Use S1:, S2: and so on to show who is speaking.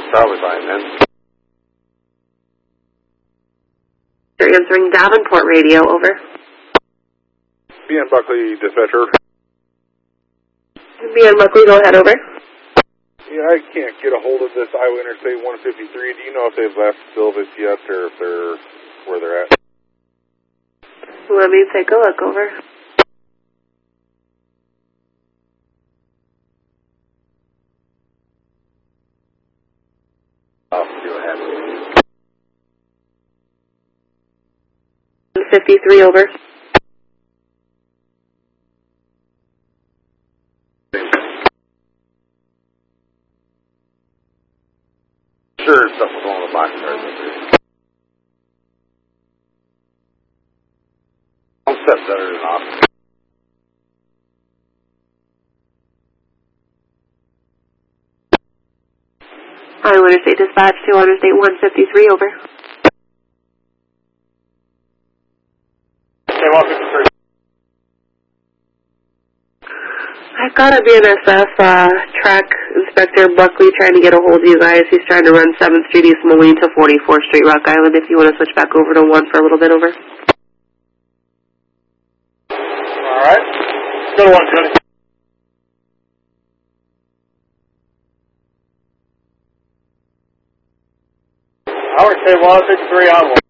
S1: Probably fine, then.
S2: You're answering Davenport Radio, over.
S1: BN Buckley, dispatcher.
S2: BN Buckley, go ahead, over.
S1: Yeah, I can't get a hold of this Iowa Interstate 153. Do you know if they've left Silvis yet, or if they're where they're at?
S2: Let me take a look, over.
S1: I'll see what happens.
S2: 53, over.
S1: Sure, something's wrong with the box cars. I'll step better than off.
S2: Iowa Interstate Dispatch to Interstate 153, over.
S1: Okay, 153.
S2: I've got a BNSF track inspector Buckley trying to get a hold of you guys. He's trying to run 7th Street East Moline to 44th Street Rock Island. If you want to switch back over to 1 for a little bit, over.
S1: All right. Go to 1, Jody. Howard, say 153 on 1.